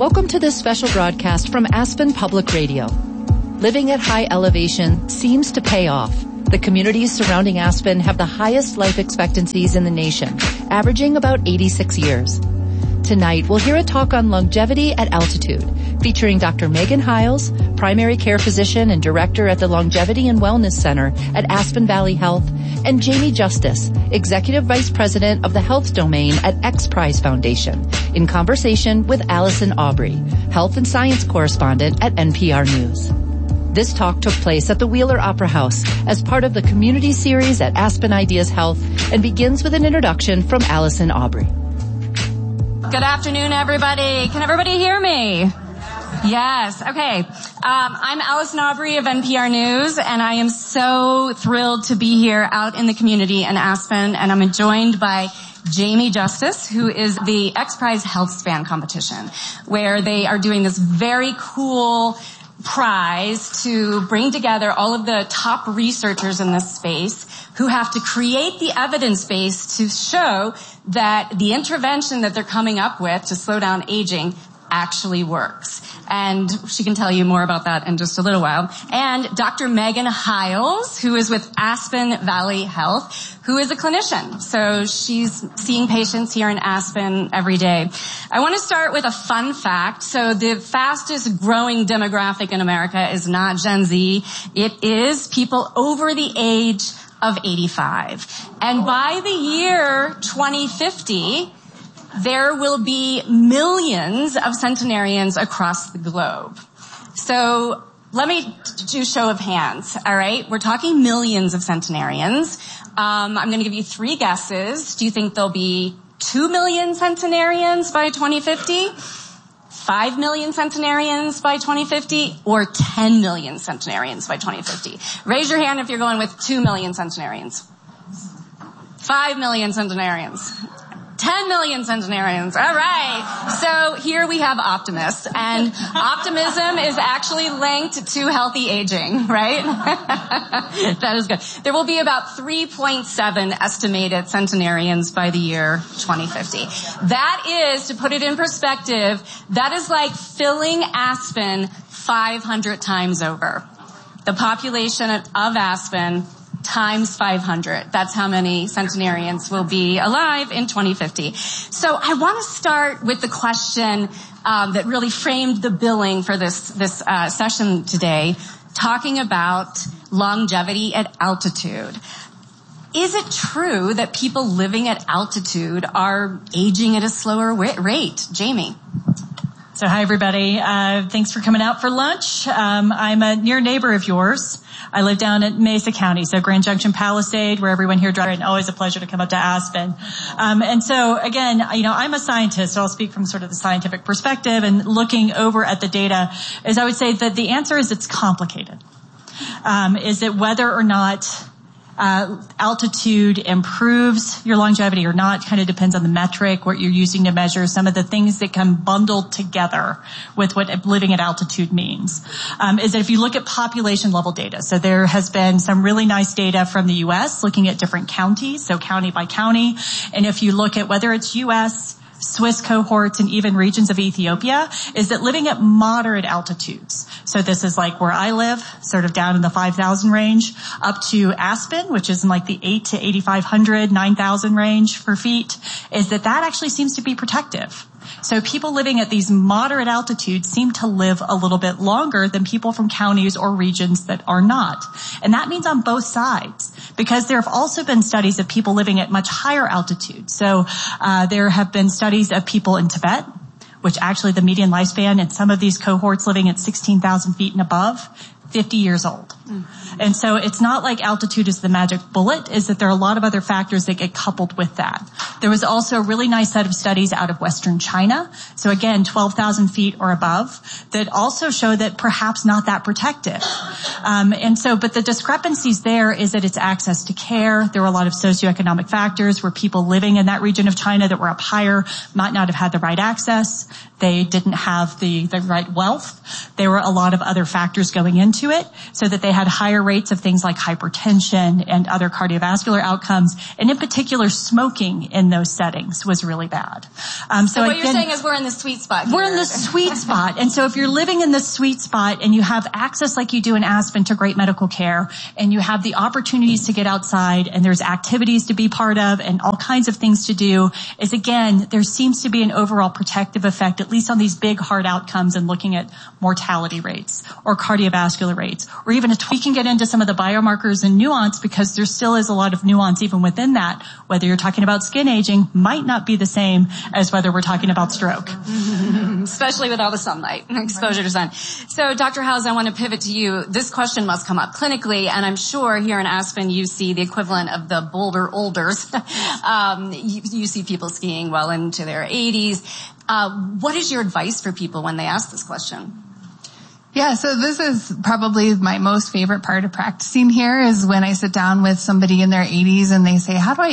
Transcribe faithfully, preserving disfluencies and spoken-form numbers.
Welcome to this special broadcast from Aspen Public Radio. Living at high elevation seems to pay off. The communities surrounding Aspen have the highest life expectancies in the nation, averaging about eighty-six years. Tonight, we'll hear a talk on longevity at altitude, featuring Doctor Megan Hiles, primary care physician and director at the Longevity and Wellness Center at Aspen Valley Health, and Jamie Justice, executive vice president of the health domain at X Prize Foundation, in conversation with Allison Aubrey, health and science correspondent at N P R News. This talk took place at the Wheeler Opera House as part of the community series at Aspen Ideas Health and begins with an introduction from Allison Aubrey. Good afternoon, everybody. Can everybody hear me? Yes. Okay. Um, I'm Allison Aubrey of N P R News, and I am so thrilled to be here out in the community in Aspen, and I'm joined by Jamie Justice, who is the X Prize Health Span competition, where they are doing this very cool prize to bring together all of the top researchers in this space who have to create the evidence base to show that the intervention that they're coming up with to slow down aging actually works. And she can tell you more about that in just a little while. And Doctor Megan Hiles, who is with Aspen Valley Health, who is a clinician. So she's seeing patients here in Aspen every day. I want to start with a fun fact. So the fastest growing demographic in America is not Gen Z. It is people over the age of eighty-five. And by the year twenty fifty, there will be millions of centenarians across the globe. So let me do show of hands, all right? We're talking millions of centenarians. Um, I'm going to give you three guesses. Do you think there'll be two million centenarians by twenty fifty, five million centenarians by twenty fifty, or ten million centenarians by twenty fifty? Raise your hand if you're going with two million centenarians. five million centenarians. ten million centenarians. All right. So here we have optimists, and optimism is actually linked to healthy aging, right? That is good. There will be about three point seven estimated centenarians by the year twenty fifty. That is, to put it in perspective, that is like filling Aspen five hundred times over. The population of Aspen times five hundred. That's how many centenarians will be alive in twenty fifty. So I want to start with the question um, that really framed the billing for this this uh, session today, talking about longevity at altitude. Is it true that people living at altitude are aging at a slower rate? Jamie. So hi, everybody. Uh, thanks for coming out for lunch. Um, I'm a near neighbor of yours. I live down in Mesa County, so Grand Junction Palisade, where everyone here drives, and always a pleasure to come up to Aspen. Um, and so, again, you know, I'm a scientist, so I'll speak from sort of the scientific perspective, and looking over at the data, is I would say that the answer is it's complicated. Um, is it whether or not Uh, altitude improves your longevity or not kind of depends on the metric, what you're using to measure, some of the things that come bundled together with what living at altitude means. Um, is that if you look at population level data, so there has been some really nice data from the U S looking at different counties, so county by county, and if you look at whether it's U S, Swiss cohorts, and even regions of Ethiopia, is that living at moderate altitudes, so this is like where I live, sort of down in the five thousand range, up to Aspen, which is in like the eight to eighty-five hundred, nine thousand range for feet, is that that actually seems to be protective. So people living at these moderate altitudes seem to live a little bit longer than people from counties or regions that are not. And that means on both sides, because there have also been studies of people living at much higher altitudes. So uh, there have been studies of people in Tibet, which actually the median lifespan in some of these cohorts living at sixteen thousand feet and above, fifty years old. Mm. And so it's not like altitude is the magic bullet, is that there are a lot of other factors that get coupled with that. There was also a really nice set of studies out of Western China, so again, twelve thousand feet or above, that also show that perhaps not that protective. Um, and so, but the discrepancies there is that it's access to care. There were a lot of socioeconomic factors where people living in that region of China that were up higher might not have had the right access. They didn't have the, the right wealth. There were a lot of other factors going into it, so that they they had higher rates of things like hypertension and other cardiovascular outcomes. And in particular, smoking in those settings was really bad. Um, so, so what again, you're saying is we're in the sweet spot here. We're in the sweet spot. And so if you're living in the sweet spot and you have access like you do in Aspen to great medical care, and you have the opportunities to get outside, and there's activities to be part of and all kinds of things to do, is again, there seems to be an overall protective effect, at least on these big hard outcomes and looking at mortality rates or cardiovascular rates, or even if we can get into some of the biomarkers and nuance, because there still is a lot of nuance even within that. Whether you're talking about skin aging might not be the same as whether we're talking about stroke. Especially with all the sunlight and exposure to sun. So Doctor Howes, I want to pivot to you. This question must come up clinically, and I'm sure here in Aspen you see the equivalent of the Boulder Olders. um, you, you see people skiing well into their eighties. Uh, what is your advice for people when they ask this question? Yeah, so this is probably my most favorite part of practicing here is when I sit down with somebody in their eighties and they say, how do I